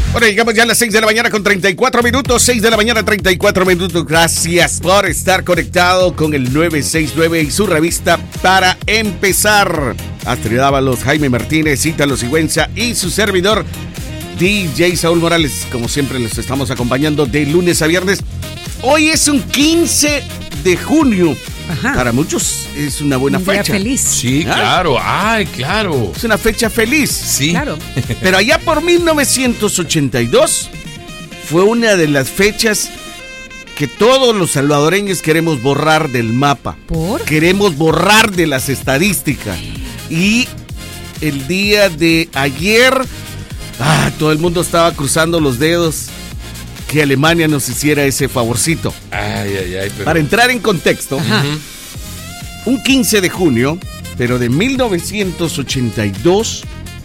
Bueno, llegamos ya a las 6 de la mañana con 34 minutos. 6 de la mañana, 34 minutos. Gracias por estar conectado con el 969 y su revista Para Empezar. Astrid Dávalos, Jaime Martínez, Ítalo Sigüenza y su servidor DJ Saúl Morales. Como siempre, los estamos acompañando de lunes a viernes. Hoy es un 15 de junio. Ajá. Para muchos es una buena fecha. Feliz. Sí, claro. Ay, claro. Es una fecha feliz. Sí. Claro. Pero allá por 1982 fue una de las fechas que todos los salvadoreños queremos borrar del mapa. ¿Por? Queremos borrar de las estadísticas. Y el día de ayer, todo el mundo estaba cruzando los dedos que Alemania nos hiciera ese favorcito. Ay. Pero... Para entrar en contexto, Ajá. un 15 de junio, pero de 1982,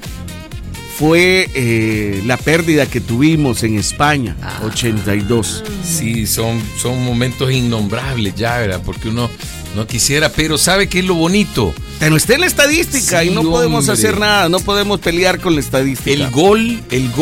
fue la pérdida que tuvimos en España, 82. Sí, son momentos innombrables ya, ¿verdad? Porque uno no quisiera, pero ¿sabe qué es lo bonito? Pero está en la estadística Sí, y no podemos hombre. hacer nada, no podemos pelear con la estadística. El gol,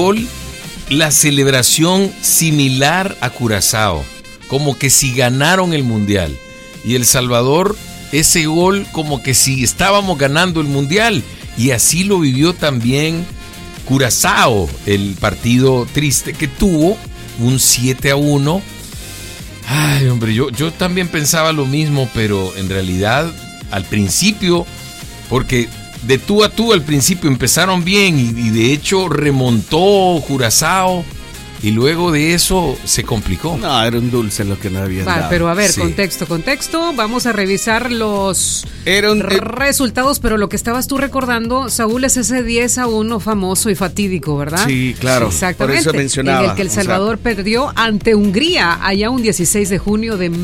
la celebración similar a Curazao, como que si ganaron el Mundial. Y El Salvador, ese gol como que si estábamos ganando el Mundial. Y así lo vivió también Curazao, el partido triste que tuvo, un 7-1. Ay, hombre, yo también pensaba lo mismo, pero en realidad al principio, porque de tú a tú al principio empezaron bien y de hecho remontó Curazao y luego de eso se complicó. No, era un dulce lo que no habían dado. Pero a ver, Sí. contexto. Vamos a revisar los Era un... resultados, pero lo que estabas tú recordando, Saúl, es ese 10-1 famoso y fatídico, ¿verdad? Sí, claro. Exactamente. Por eso mencionaba. En el que El Salvador perdió ante Hungría allá un 16 de junio de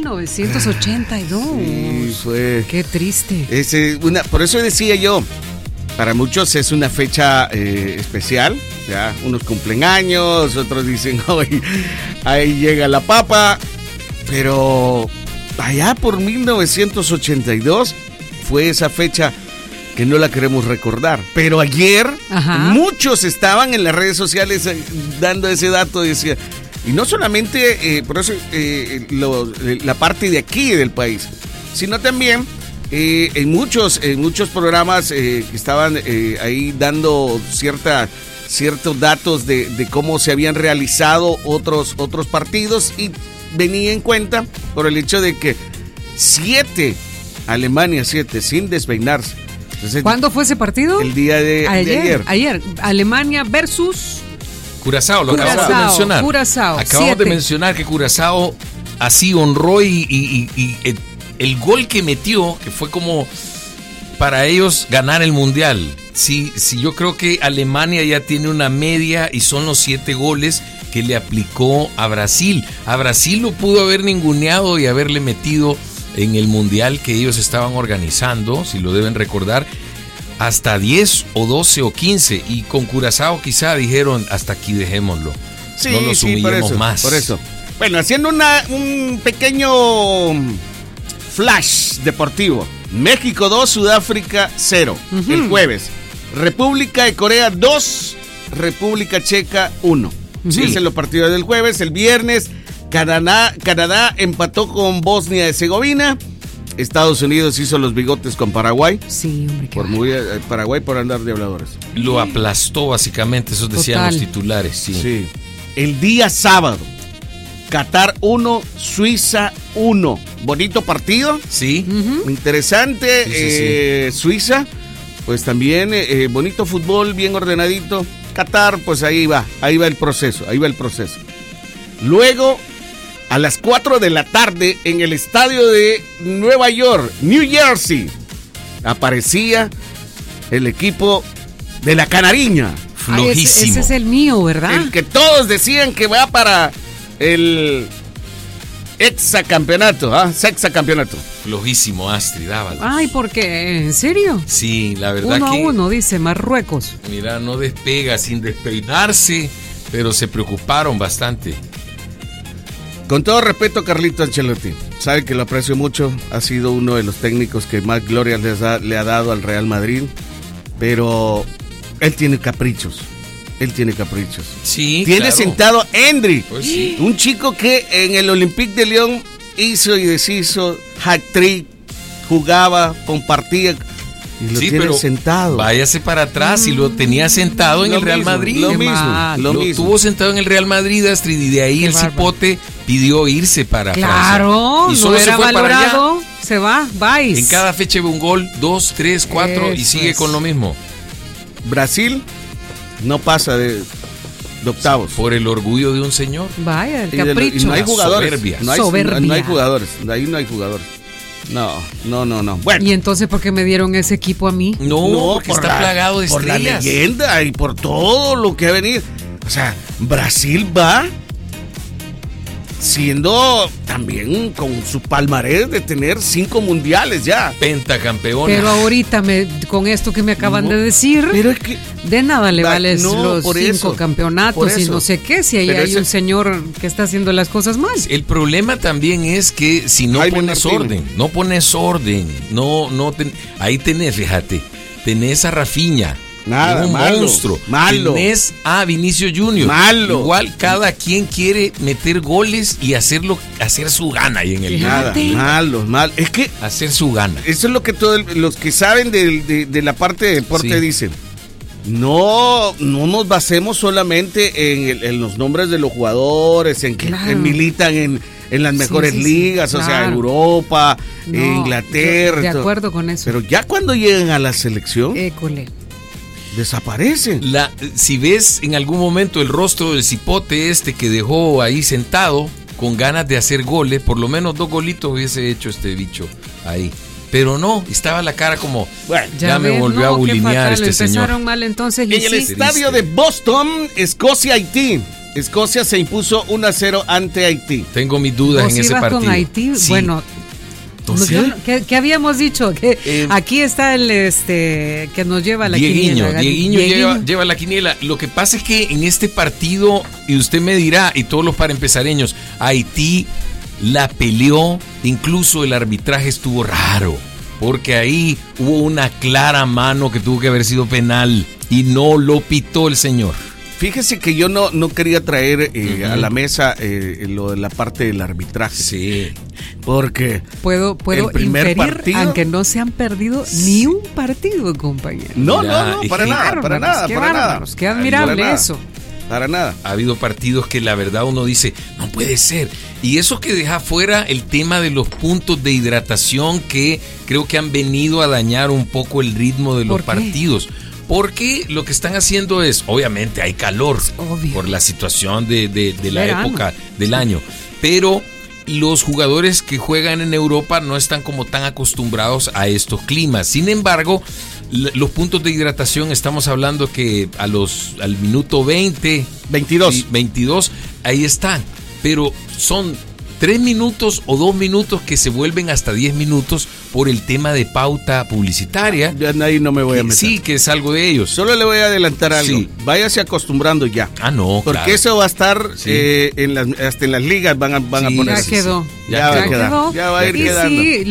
1982. Sí, fue... Qué triste. Por eso decía yo, para muchos es una fecha especial, ya unos cumplen años, otros dicen hoy ahí llega la papa, pero allá por 1982 fue esa fecha que no la queremos recordar. Pero ayer muchos estaban en las redes sociales dando ese dato, decía, y no solamente por eso la parte de aquí del país, sino también en muchos programas que estaban ahí dando ciertos datos de cómo se habían realizado otros partidos, y venía en cuenta por el hecho de que Alemania 7 sin despeinarse. Entonces, ¿cuándo fue ese partido? El día de ayer. Ayer. Alemania versus Curazao, lo acabamos de mencionar. Acabamos de mencionar que Curazao así honró y el gol que metió, que fue como para ellos ganar el Mundial. Sí, yo creo que Alemania ya tiene una media y son los 7 goles que le aplicó a Brasil. A Brasil lo pudo haber ninguneado y haberle metido en el Mundial que ellos estaban organizando, si lo deben recordar, hasta 10 o 12 o 15. Y con Curazao quizá dijeron, hasta aquí dejémoslo. Sí, no los humillemos más. Por eso. Bueno, haciendo un pequeño flash deportivo. México 2, Sudáfrica 0. El jueves. República de Corea 2, República Checa 1. Sí, ese es los partidos del jueves. El viernes, Canadá empató con Bosnia y Herzegovina. Estados Unidos hizo los bigotes con Paraguay. Sí, hombre. Paraguay por andar de habladores. Lo aplastó básicamente, eso decían los titulares. Sí. El día sábado, Qatar 1, Suiza 1. Bonito partido. Sí. Interesante. Sí. Suiza, pues también bonito fútbol, bien ordenadito. Qatar, pues ahí va el proceso. Luego, a las 4 de la tarde, en el estadio de Nueva York, New Jersey, aparecía el equipo de la Canariña. Flojísimo. Ese es el mío, ¿verdad? El que todos decían que va para el sexacampeonato. Flojísimo, Astrid Dávalos. Ay, ¿por qué? ¿En serio? Sí, la verdad 1-1, dice Marruecos. Mira, no despega sin despeinarse, pero se preocuparon bastante. Con todo respeto, Carlito Ancelotti, sabe que lo aprecio mucho, ha sido uno de los técnicos que más gloria le ha dado al Real Madrid, pero él tiene caprichos. él tiene caprichos. Sí, Tiene claro. sentado a Endry, Pues sí. un chico que en el Olympique de Lyon hizo y deshizo, hat-trick, jugaba, compartía, y lo Sí, tiene pero sentado. váyase para atrás y lo tenía sentado en Lo el Real mismo, Madrid. Lo Qué mismo, mal. lo Lo mismo. tuvo sentado en el Real Madrid, Astrid, y de ahí Qué el bárbaro. cipote pidió irse para Claro, Francia. Y no solo se era fue para allá. valorado. Se va, vais. En cada fecha ve un gol, 2, 3, 4 y Eso sigue es. con lo mismo. Brasil no pasa de octavos. Por el orgullo de un señor. Vaya, el Y de lo- y capricho. no hay La jugadores. soberbia. No hay, Soberbia. no hay jugadores. Ahí no hay jugadores. No. Bueno. Y entonces, ¿por qué me dieron ese equipo a mí? No, porque por está plagado de por la estrellas. leyenda y por todo lo que ha venido. O sea, Brasil va siendo también con su palmarés de tener 5 mundiales ya. Pentacampeona. Pero ahorita, con esto que me acaban No, de decir, Pero es que de nada le vales no, los por 5 eso, campeonatos por y eso. no sé qué, si ahí Pero hay ese- un señor que está haciendo las cosas mal. El problema también es que si no Jaime pones Martínez. orden, ahí tenés, fíjate, tenés a Rafinha, Nada, es un malo, monstruo, malo. tenés a Vinicio Junior, Malo. igual cada quien quiere meter goles y hacer su gana ahí en el nada, Fíjate. mal. Es que hacer su gana. eso es lo que todos los que saben de la parte de deporte Sí. dicen. No nos basemos solamente en los nombres de los jugadores, en que Claro. militan en las mejores sí, ligas, o sea, claro. Europa, No, Inglaterra. yo de todo. acuerdo con eso. Pero ya cuando llegan a la selección, École. desaparecen. Si ves en algún momento el rostro del cipote que dejó ahí sentado con ganas de hacer goles, por lo menos 2 golitos hubiese hecho este bicho ahí. Pero no, estaba la cara como, Bueno, ya me ves, volvió a no, qué bulinear fatal, este señor. Empezaron mal entonces y en el sí. estadio de Boston, Escocia-Haití. Escocia se impuso 1-0 ante Haití. Tengo mis dudas ¿Vos en ese ibas partido. con Haití? Sí. Bueno, Entonces, ¿qué habíamos dicho? Que aquí está el que nos lleva la quiniela. Dieguiño lleva la quiniela. Lo que pasa es que en este partido, y usted me dirá, y todos los para empezareños, Haití la peleó, incluso el arbitraje estuvo raro, porque ahí hubo una clara mano que tuvo que haber sido penal y no lo pitó el señor. fíjese que yo no quería traer a la mesa lo de la parte del arbitraje. Sí. Porque Puedo el primer inferir, partido- aunque no se han perdido ni un partido, compañero. no, Mira, es para que- nada, para nada, Qué para nada. bárbaros, qué admirable Para nada, eso. Para nada. Ha habido partidos que la verdad uno dice, no puede ser. Y eso que deja fuera el tema de los puntos de hidratación que creo que han venido a dañar un poco el ritmo de los ¿Por qué? partidos. Porque lo que están haciendo es, obviamente hay calor Obvio. por la situación de la Verano. época del año, pero los jugadores que juegan en Europa no están como tan acostumbrados a estos climas. Sin embargo, los puntos de hidratación, estamos hablando que al minuto 20, 22. y 22, ahí están. Pero son 3 minutos o 2 minutos que se vuelven hasta 10 minutos por el tema de pauta publicitaria. Ya ahí no me voy a meter. Sí, que es algo de ellos. Solo le voy a adelantar algo. Sí. Váyase acostumbrando ya. Ah, no, Porque claro. eso va a estar Sí. hasta en las ligas van a Sí, poner. Ya sí, quedó. Ya va a quedó. quedar. Ya va a ir Y quedando. sí,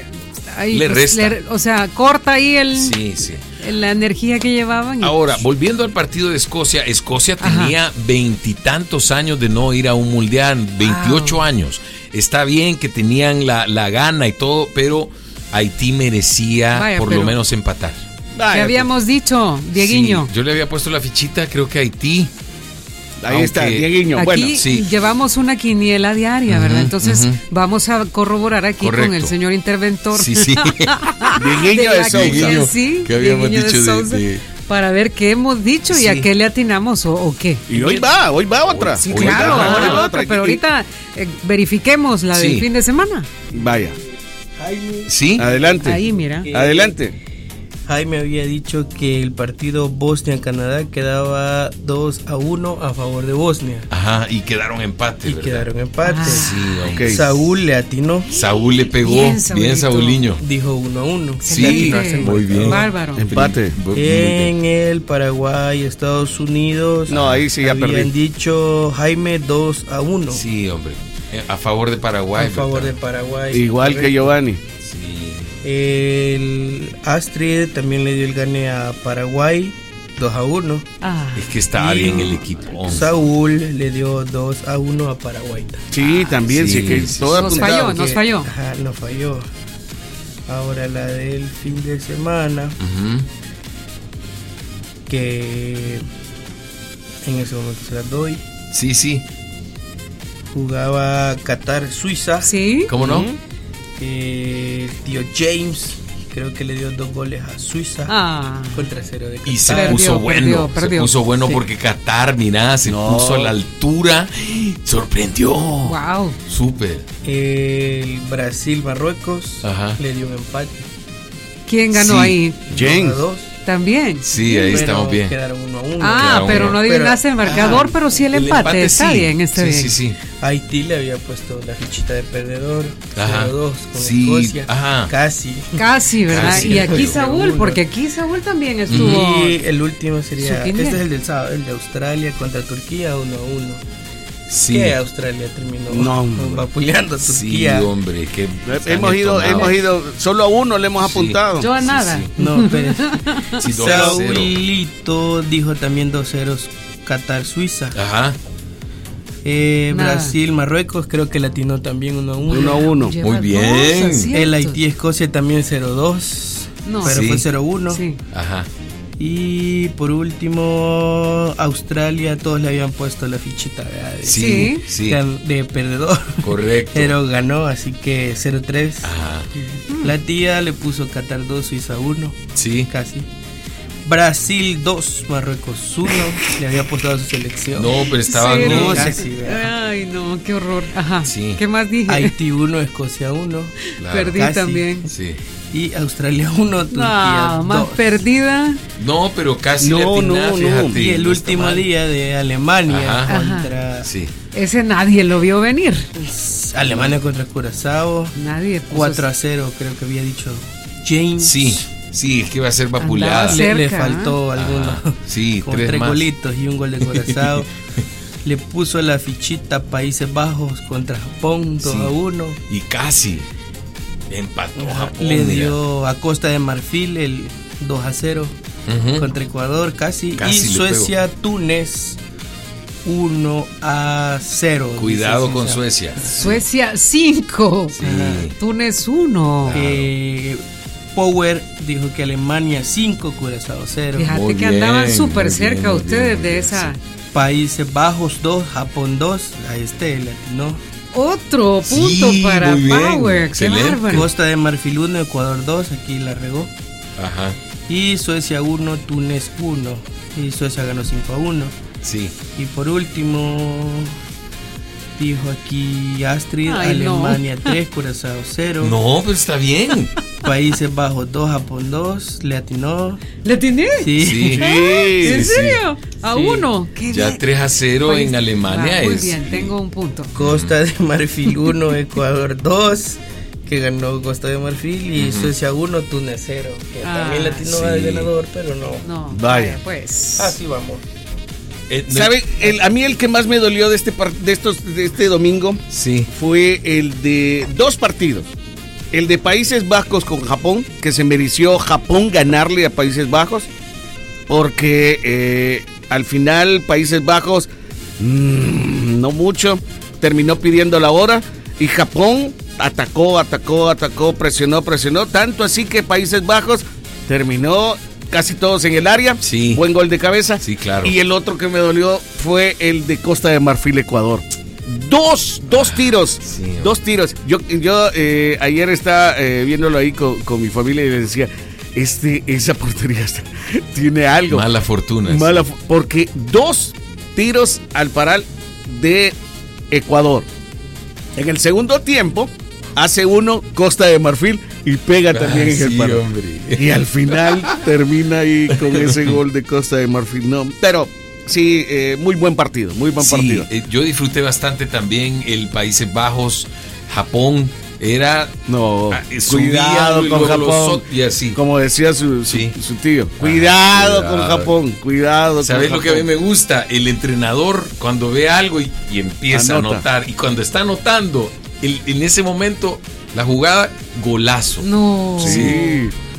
ahí, Le resta. o sea, corta ahí Sí, sí. la energía que llevaban. y- Ahora, volviendo al partido de Escocia, Escocia Ajá. tenía 20 tantos años de no ir a un mundial, 28 años. Está bien que tenían la gana y todo, pero Haití merecía Vaya, por pero- lo menos empatar. Vaya, ¿Qué habíamos dicho, Dieguiño? Sí, yo le había puesto la fichita, creo que Haití. pues, ahí está, aunque- Dieguiño. Aquí Bueno, sí. llevamos una quiniela diaria, ¿verdad? Ujú, Entonces ujú. vamos a corroborar aquí con Correcto. el señor interventor. Sí, sí. Dieguiño de la Sousa. quiniela, sí, que habíamos Dieguiño de dicho Sousa, de- para ver qué hemos dicho y Sí. a qué le atinamos o qué. Y hoy va otra. Sí, Hoy claro, va ahora otra. pero ahorita verifiquemos la del Sí. fin de semana. Vaya, ¿Sí? adelante. Ahí, mira. Adelante. Jaime había dicho que el partido Bosnia-Canadá quedaba 2-1 a favor de Bosnia Ajá, y quedaron empate, y ¿verdad? quedaron empate. Ah. Sí, hombre. Ok. Saúl le atinó, Saúl le pegó. Bien, Bien, Saúlito. Sauliño. dijo 1-1. Sí, Le atinó a hacer muy marcador. bien. Bárbaro. Empate. Muy bien. En el Paraguay, Estados Unidos, No, ahí sí ya habían perdí. dicho Jaime 2-1 Sí, hombre. A favor de Paraguay. a favor de ¿verdad? Paraguay. Igual que correcto. Giovanni. Sí. El Astrid también le dio el gane a Paraguay 2-1. Es que estaba bien el equipo. Saúl le dio 2-1 a Paraguay. Sí, también, sí, que todo Nos apuntado. falló. Ajá, nos falló. Ahora la del fin de semana, que en ese momento se las doy. Sí. Jugaba Qatar-Suiza. Sí. ¿Cómo no? El tío James, creo que le dio 2 goles a Suiza contra 0 de Qatar. Y se puso bueno. Perdió. Se puso bueno Sí. porque Qatar, mira, se puso a la altura. Sorprendió. Wow. Súper. El Brasil-Marruecos Ajá. le dio un empate. ¿Quién ganó Sí. ahí? James. 2-2. También. Sí, ahí Pero estamos bien. Quedaron 1-1. Pero no adivinaste el marcador, pero sí el empate. Está sí. bien, está bien. Sí. Haití le había puesto la fichita de perdedor. Ajá. 0-2 con Sí, Escocia. ajá. Casi. ¿Verdad? Casi. Y aquí Pero Saúl, 1-1. porque aquí Saúl también estuvo. Y el último sería, Su quiniela. este es el del sábado, el de Australia contra Turquía, 1-1. Sí. Que Australia terminó vapuleando a Sí, Turquía. hombre. Que Hemos ido, solo a uno le hemos Sí. apuntado. Yo a nada. Sí. No, pero Sí, 2-0. Saúlito dijo también 2-0 Qatar-Suiza. Ajá. Nada. Brasil-Marruecos, creo que latino también 1-1. 1-1. Lleva Muy bien. dos aciertos. El Haití-Escocia también 0-2. No. Pero Sí. fue 0-1. Sí. Ajá. Y por último, Australia, todos le habían puesto la fichita, ¿verdad? Sí. De perdedor. Correcto. Pero ganó, así que 0-3. Ajá. La tía le puso Qatar 2, Suiza 1. Sí. Casi. Brasil 2, Marruecos 1. Le había puesto a su selección. No, pero estaba Sí, bien. no, Casi, ¿verdad? Ay, no, qué horror. Ajá. Sí. ¿Qué más dije? Haití 1, Escocia 1. Claro. Perdí casi. también. Sí. Y Australia 1, Turquía No, 2. más perdida. No, pero casi No, le atinás, no. fíjate, Y el no está último mal. día de Alemania Ajá. contra Sí. Ese nadie lo vio venir. Alemania contra Curazao. Nadie puso 4-0, creo que había dicho James. Sí, es que iba a ser vapuleada. Andaba Le cerca, faltó alguno. Ajá. Sí, Como 3 3 más. golitos y un gol de Curazao. Le puso la fichita Países Bajos contra Japón 2-1. Y casi empató Japón. Le mira. dio a Costa de Marfil el 2-0 Ujú. contra Ecuador casi. Casi Y le Suecia Túnez 1-0. Cuidado dice con César. Suecia. Suecia 5. Sí. Túnez 1. Power dijo que Alemania 5, Curazao 0. Fíjate Muy que andaban bien, súper muy cerca bien, muy ustedes bien, de muy esa. Países Bajos 2, Japón 2. Ahí está, latino. Otro punto Sí, para muy bien, Power. Qué excelente. bárbaro. Costa de Marfil 1, Ecuador 2. Aquí la regó. Ajá. Y Suecia 1, Túnez 1. Y Suecia ganó 5-1. Sí. Y por último, dijo aquí Astrid, Ay, Alemania 3, Curazao 0. No, pero está bien. Países Bajos 2, Japón 2. Le atinó. ¿Le atiné? Sí. Sí. ¿En sí, serio? A Sí. 1. Qué Ya bien. 3-0 Pues, en Alemania muy es. bien, tengo un punto. Costa de Marfil 1, Ecuador 2. Que ganó Costa de Marfil. Y Suecia 1, Túnez 0. Que también le atinó sí. al ganador, pero no. No, Vaya. pues. Así vamos. No- ¿Sabe? A mí el que más me dolió de este domingo Sí. fue el de 2 partidos. El de Países Bajos con Japón, que se mereció Japón ganarle a Países Bajos, porque al final Países Bajos, no mucho, terminó pidiendo la hora y Japón atacó, presionó, tanto así que Países Bajos terminó casi todos en el área. Sí. Buen gol de cabeza. Sí, claro. Y el otro que me dolió fue el de Costa de Marfil, Ecuador. Dos tiros. sí, Dos tiros. Yo ayer estaba viéndolo ahí con mi familia y le decía, esa portería tiene algo. Mala fortuna. Porque 2 tiros al paral de Ecuador. En el segundo tiempo hace uno Costa de Marfil y pega también en el sí, paral. hombre. Y al final termina ahí con ese gol de Costa de Marfil. No, pero sí, muy buen partido, Sí, yo disfruté bastante también el Países Bajos, Japón. Era No, subía cuidado con luego Japón. y así. Como decía su Sí. tío. Cuidado con cuidado. Japón, cuidado. ¿Sabes con lo que a mí Japón. me gusta? El entrenador cuando ve algo y empieza a Anota. anotar. Y cuando está anotando, en ese momento, la jugada, golazo. No. Sí.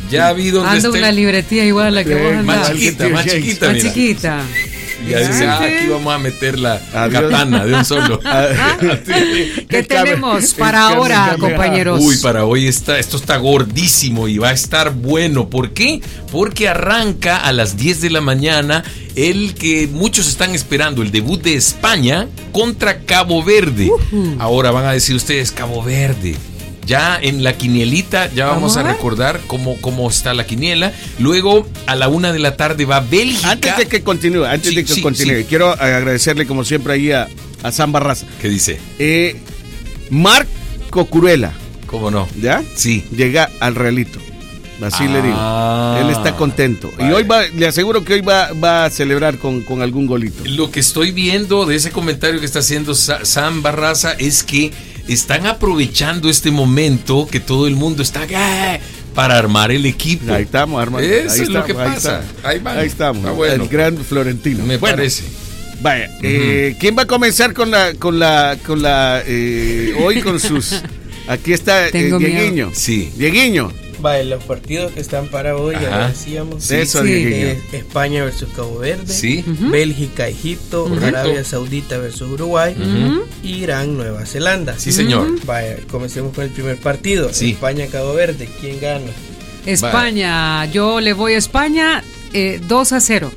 Ya vi donde Ando está una libretía igual a la que vos más andás. chiquita, más chiquita, Más mira. chiquita. Ya dice, aquí vamos a meter la Adiós. katana de un solo. ¿Qué tenemos para ahora, compañeros? Uy, para hoy esto está gordísimo y va a estar bueno. ¿Por qué? Porque arranca a las 10 de la mañana el que muchos están esperando, el debut de España contra Cabo Verde. Ahora van a decir ustedes, Cabo Verde. Ya en la quinielita, ya vamos a recordar cómo está la quiniela. Luego, a la 1 de la tarde va Bélgica. Antes de que continúe, quiero agradecerle como siempre ahí a Sam Barraza. ¿Qué dice? Marco Curuela, ¿Cómo no? ¿ya? Sí. Llega al Realito. Así le digo. Él está contento. Vale. Y hoy le aseguro que hoy va a celebrar con algún golito. Lo que estoy viendo de ese comentario que está haciendo Sam Barraza es que están aprovechando este momento que todo el mundo está para armar el equipo. Ahí estamos, armando. Eso ahí es lo que estamos, pasa. Ahí estamos. Está bueno. El gran Florentino. Me parece. Vaya, ¿quién va a comenzar con la hoy con sus? Aquí está Dieguiño. Sí. Dieguiño. Vale, los partidos que están para hoy, ya lo decíamos. Sí. Eso, Dieguiño. España versus Cabo Verde. Sí. Bélgica, Egipto. Correcto. Arabia Saudita versus Uruguay. Irán, Nueva Zelanda. Sí, señor. Vaya, comencemos con el primer partido. Sí. España, Cabo Verde. ¿Quién gana? España, yo le voy a España 2-0.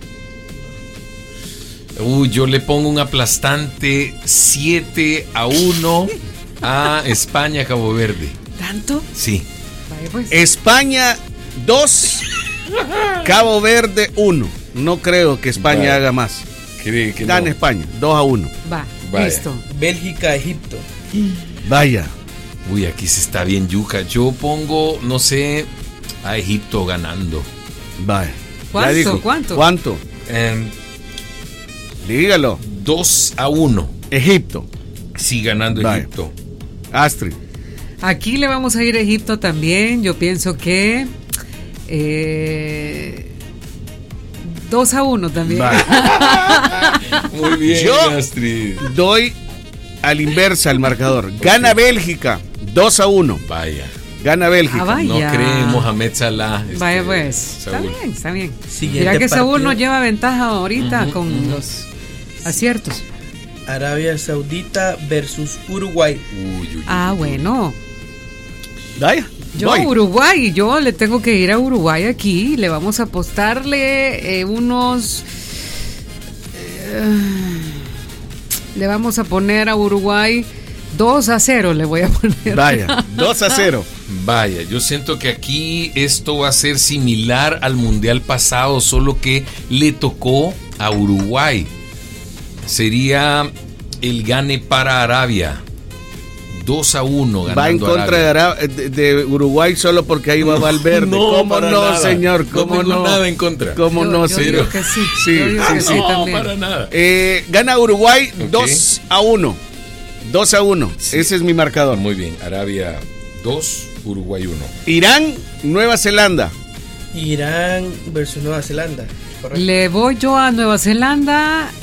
Yo le pongo un aplastante 7-1 a España, Cabo Verde. ¿Tanto? Sí. Vaya pues. España 2, Cabo Verde 1. No creo que España haga más. ¿Cree que Gana no? España 2-1. Vaya. Listo. Bélgica, Egipto. Vaya. Uy, aquí se está bien yuca. Yo pongo, no sé, a Egipto ganando. Vaya. ¿Cuánto? Ya dijo. ¿Cuánto? ¿Cuánto? Dígalo. 2-1. Egipto. Sí, ganando Vaya. Egipto. Astrid. Aquí le vamos a ir a Egipto también. Yo pienso que 2-1 también. Vaya. Muy bien, Yo- Astrid. Doy al inversa el marcador. Gana Bélgica 2-1. Vaya. Gana Bélgica. Vaya. No cree Mohamed Salah. Vaya pues. Saúl. Está bien. Siguiente Mira que Saúl partido. nos lleva ventaja ahorita con los aciertos. Arabia Saudita versus Uruguay. Uy. Bueno. Vaya. Yo voy. Uruguay, yo le tengo que ir a Uruguay aquí. Le vamos a apostarle unos... le vamos a poner a Uruguay 2-0, le voy a poner. Vaya. 2-0. Vaya, yo siento que aquí esto va a ser similar al mundial pasado, solo que le tocó a Uruguay. Sería el gane para Arabia. 2-1 ganando Va en contra Arabia. de Uruguay solo porque ahí va Valverde. ¿Cómo para no, nada. señor? No ¿Cómo tengo no? nada en contra. ¿Cómo no, Yo señor? digo que sí. Sí, Yo digo sí, que sí. sí No, también. para nada. Gana Uruguay Ok. 2-1. 2-1. Sí. Ese es mi marcador. Muy bien, Arabia 2, Uruguay 1. Irán, Nueva Zelanda. Irán versus Nueva Zelanda. Correcto. Le voy yo a Nueva Zelanda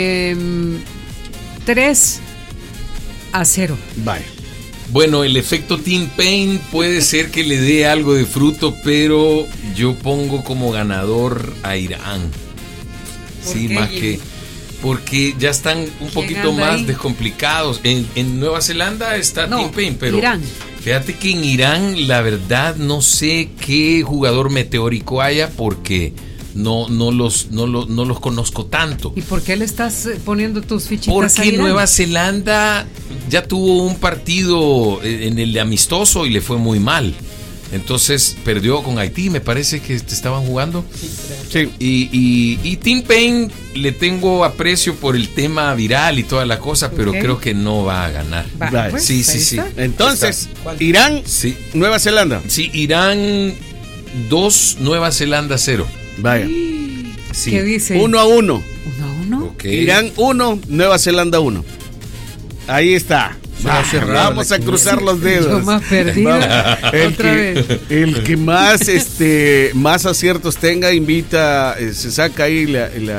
3-0. Vaya. Bueno, el efecto Team Pain puede ser que le dé algo de fruto, pero yo pongo como ganador a Irán. ¿Por Sí, qué, más Jimmy? que porque ya están un poquito anda más ahí? descomplicados. En Nueva Zelanda está No, Team Pain, pero Irán. fíjate que en Irán la verdad no sé qué jugador meteórico haya porque no los conozco tanto. ¿Y por qué le estás poniendo tus fichitas a Porque Irán? Nueva Zelanda ya tuvo un partido en el de amistoso y le fue muy mal. Entonces perdió con Haití, me parece que estaban jugando. Sí. Y Team Pain le tengo aprecio por el tema viral y toda la cosa, pero Ok. creo que no va a ganar. Va, Vale. pues, Sí, ahí sí, sí. está. Entonces, ¿Cuánto? Irán, Sí, Nueva Zelanda. sí, Irán 2, Nueva Zelanda 0. Vaya. Sí. ¿Qué dice? 1-1. 1-1. Ok. Irán 1, Nueva Zelanda 1. Ahí está. Vamos a cruzar los dedos. Yo más perdida. El Otra vez. que más más aciertos tenga invita, se saca ahí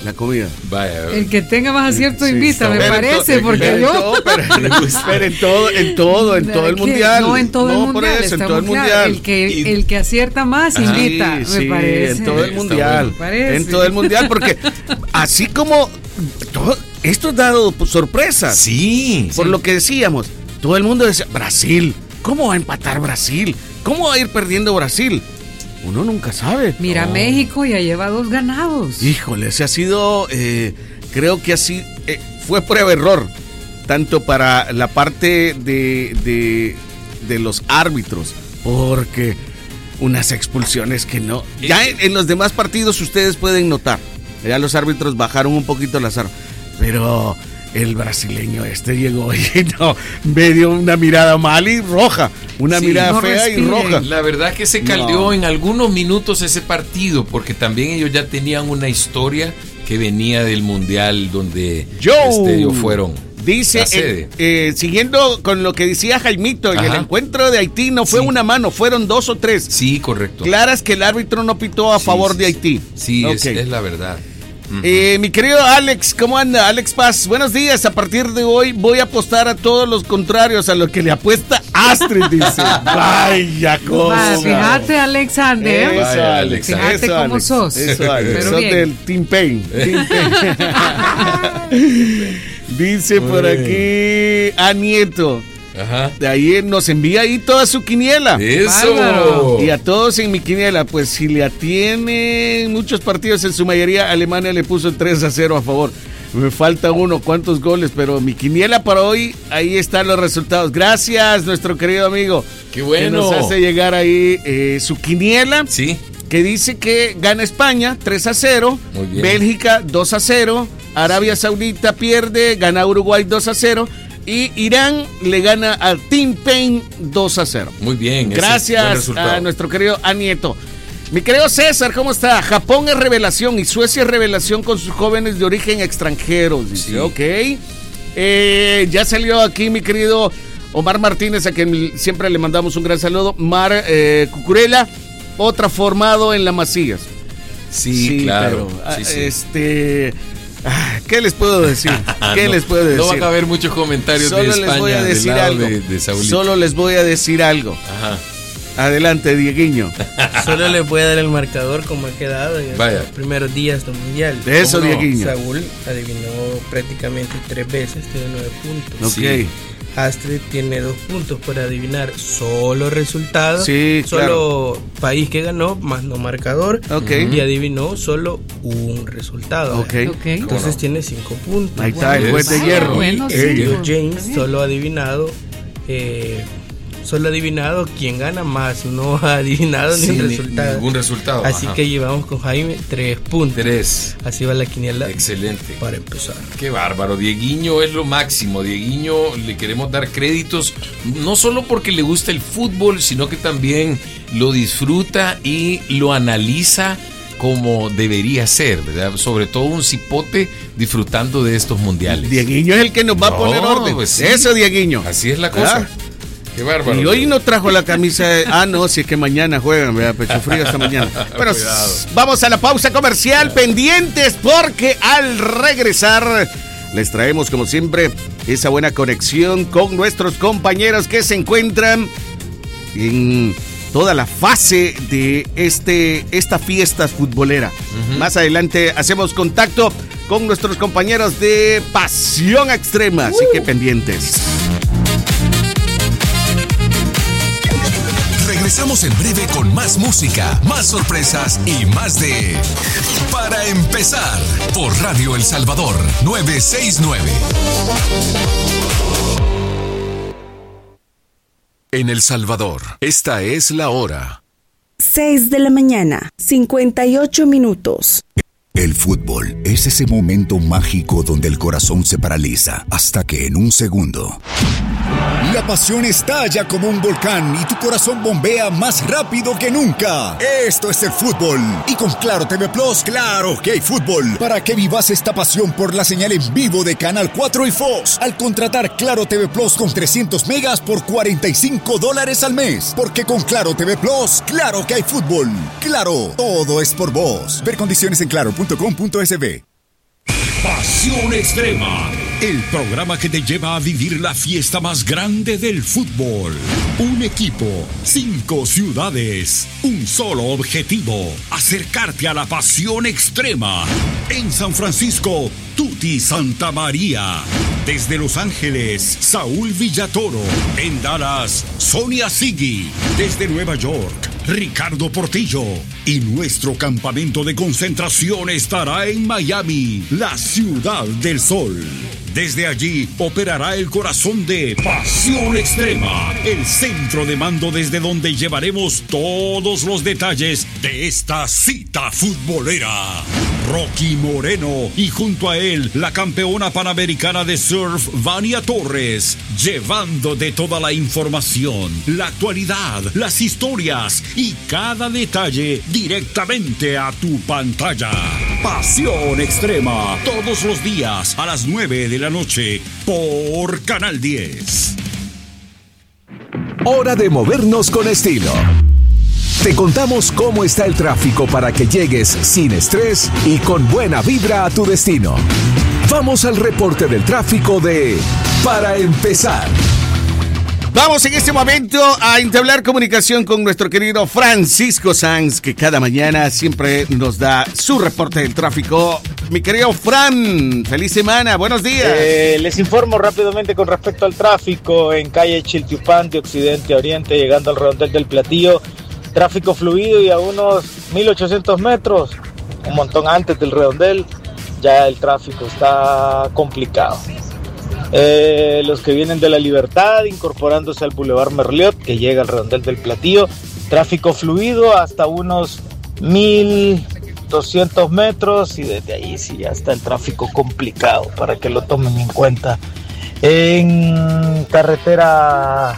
La comida. Vaya. El que tenga más acierto Sí, invita, me pero parece, porque pero yo... pero en todo el mundial. No, en todo el por mundial. eso, en está todo el muy claro. mundial. El que acierta más invita, Sí, me parece. en todo el Está mundial. bueno. Parece. En todo el mundial, porque así como esto ha dado sorpresas. Sí. Por lo que decíamos, todo el mundo decía, Brasil, ¿cómo va a empatar Brasil? ¿Cómo va a ir perdiendo Brasil? Uno nunca sabe. Mira, México ya lleva 2 ganados. Híjole, ese ha sido, creo que así, fue prueba-error, tanto para la parte de los árbitros, porque unas expulsiones que no... Ya en los demás partidos ustedes pueden notar, ya los árbitros bajaron un poquito las armas, pero el brasileño llegó y no, me dio una mirada mal y roja, una Sí, mirada no fea y respiren. roja. La verdad que se caldeó en algunos minutos ese partido, porque también ellos ya tenían una historia que venía del mundial donde ellos fueron. Dice, la sede. siguiendo con lo que decía Jaimito, en el Ajá. encuentro de Haití no fue Sí. una mano, fueron 2 o 3. Sí, correcto. Claras que el árbitro no pitó a Sí, favor sí, de sí. Haití. Sí, Ok. es la verdad. Mi querido Alex, ¿cómo anda? Alex Paz, buenos días. A partir de hoy voy a apostar a todos los contrarios, a lo que le apuesta Astrid, dice. Vaya cosa. Fíjate, Alexander. Eso, Vaya, Alex. Fíjate Eso, cómo Alex. sos. Eso, Alex. Pero Sos bien. del Team Pain. Dice por aquí a Nieto. Ajá. De ahí nos envía ahí toda su quiniela. Eso. Bárbaro. Y a todos en mi quiniela, pues si le atienen muchos partidos, en su mayoría Alemania le puso 3-0 a favor. Me falta uno, cuántos goles, pero mi quiniela para hoy, ahí están los resultados. Gracias, nuestro querido amigo. Qué bueno. Que nos hace llegar ahí su quiniela, Sí. que dice que gana España 3-0, Muy bien. Bélgica 2-0, Arabia Saudita pierde, gana Uruguay 2-0 y Irán le gana al Team Pain 2-0. Muy bien. ese es buen Gracias resultado. a nuestro querido Anieto. Mi querido César, ¿cómo está? Japón es revelación y Suecia es revelación con sus jóvenes de origen extranjero. Dice, Sí. ok. Ya salió aquí mi querido Omar Martínez, a quien siempre le mandamos un gran saludo. Mar Cucurella, otra formado en la Macías. Sí, claro. pero, Sí, sí. ¿qué les puedo decir? ¿Qué les puedo decir? No van a haber muchos comentarios Solo de les España voy a del decir lado algo. de Saúlito. Solo les voy a decir algo. Ajá. Adelante, Dieguiño. Solo le voy a dar el marcador como ha quedado en Vaya. los primeros días del mundial. Eso, ¿Cómo no? Dieguiño. Saúl adivinó prácticamente 3 veces, tiene 9 puntos. Ok. Sí. Astrid tiene 2 puntos por adivinar solo resultado, Sí, solo país que ganó, más no marcador. Ok. Y adivinó solo un resultado. Ok. Ok. Entonces tiene 5 puntos. Ahí está el juez de Bueno, hierro. bueno, Y sí. Sergio Está James bien. solo ha adivinado quién gana más, no ha adivinado Sí, ni un resultado. ningún resultado. Así Ajá. que llevamos con Jaime 3 puntos. 3. Así va la quiniela Excelente. para empezar. Qué bárbaro. Dieguiño es lo máximo. Dieguiño le queremos dar créditos, no solo porque le gusta el fútbol, sino que también lo disfruta y lo analiza como debería ser, ¿verdad? Sobre todo un cipote disfrutando de estos mundiales. Dieguiño es el que nos va a No, poner orden. pues sí. Eso, Dieguiño. Así es la cosa. ¿Ah? Qué bárbaro. Y hoy no trajo la camisa. No, si es que mañana juegan, ¿verdad? Pecho frío hasta mañana. Bueno, Cuidado. vamos a la pausa comercial. Pendientes, porque al regresar les traemos, como siempre, esa buena conexión con nuestros compañeros que se encuentran en toda la fase de esta fiesta futbolera. Más adelante hacemos contacto con nuestros compañeros de Pasión Extrema, así que pendientes. Regresamos en breve con más música, más sorpresas y más de Para Empezar por Radio El Salvador 969. En El Salvador, esta es la hora. 6 de la mañana, 58 minutos. El fútbol es ese momento mágico donde el corazón se paraliza hasta que en un segundo la pasión estalla como un volcán y tu corazón bombea más rápido que nunca. Esto es el fútbol. Y con Claro TV Plus, claro que hay fútbol. Para que vivas esta pasión por la señal en vivo de Canal 4 y Fox. Al contratar Claro TV Plus con 300 megas por $45 al mes. Porque con Claro TV Plus, claro que hay fútbol. Claro, todo es por vos. Ver condiciones en claro.com.sb. Pasión Extrema, el programa que te lleva a vivir la fiesta más grande del fútbol. Un equipo, 5 ciudades, un solo objetivo: acercarte a la pasión extrema. En San Francisco, Tuti Santa María. Desde Los Ángeles, Saúl Villatoro. En Dallas, Sonia Sigui. Desde Nueva York, Ricardo Portillo. Y nuestro campamento de concentración estará en Miami, la ciudad del sol. Desde allí operará el corazón de Pasión Extrema, el centro de mando desde donde llevaremos todos los detalles de esta cita futbolera. Rocky Moreno y junto a él la campeona panamericana de surf Vania Torres, llevándote toda la información, la actualidad, las historias y cada detalle directamente a tu pantalla. Pasión Extrema, todos los días a las 9 de la noche por Canal 10. Hora de movernos con estilo. Te contamos cómo está el tráfico para que llegues sin estrés y con buena vibra a tu destino. Vamos al reporte del tráfico de Para Empezar. Vamos en este momento a entablar comunicación con nuestro querido Francisco Sanz, que cada mañana siempre nos da su reporte del tráfico. Mi querido Fran, feliz semana, buenos días. Les informo rápidamente con respecto al tráfico en calle Chiltiupán de occidente a oriente, llegando al redondel del Platillo. Tráfico fluido y a unos 1800 metros, un montón antes del redondel, ya el tráfico está complicado. Los que vienen de la Libertad, incorporándose al Boulevard Merliot, que llega al redondel del Platillo, tráfico fluido hasta unos 1200 metros y desde ahí sí ya está el tráfico complicado, para que lo tomen en cuenta. En carretera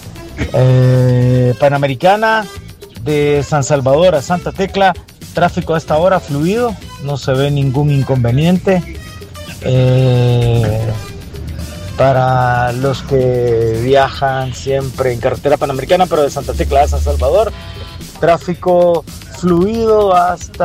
panamericana de San Salvador a Santa Tecla, tráfico a esta hora fluido, no se ve ningún inconveniente. Para los que viajan siempre en carretera panamericana, pero de Santa Tecla a San Salvador, tráfico fluido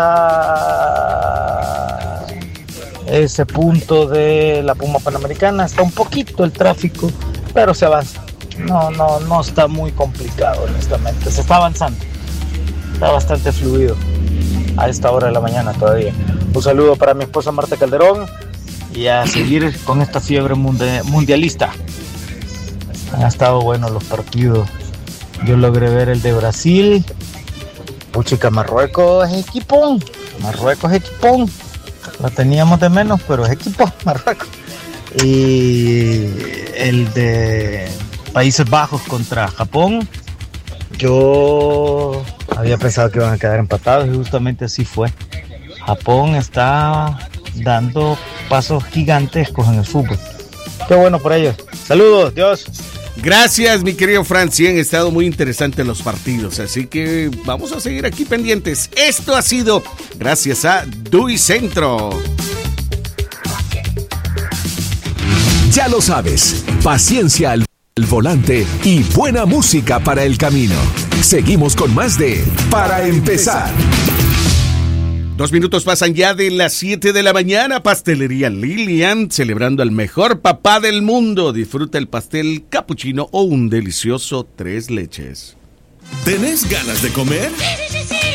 hasta ese punto de la Puma Panamericana. Está un poquito el tráfico, pero se avanza. No está muy complicado, honestamente. Se está avanzando. Está bastante fluido a esta hora de la mañana todavía. Un saludo para mi esposa Marta Calderón y a seguir con esta fiebre mundialista. Han estado buenos los partidos. Yo logré ver el de Brasil. Puchica, Marruecos es equipón. La teníamos de menos, pero es equipo, Marruecos. Y el de Países Bajos contra Japón, yo había pensado que iban a quedar empatados y justamente así fue. Japón está dando pasos gigantescos en el fútbol. Qué bueno por ellos. Saludos, Dios. Gracias, mi querido Fran. Sí, han estado muy interesantes los partidos, así que vamos a seguir aquí pendientes. Esto ha sido gracias a DUI Centro. Ya lo sabes, paciencia al volante y buena música para el camino. Seguimos con más de Para Empezar. 2 minutos pasan ya de las 7 de la mañana. Pastelería Lilian, celebrando al mejor papá del mundo. Disfruta el pastel capuchino o un delicioso 3 leches. ¿Tenés ganas de comer?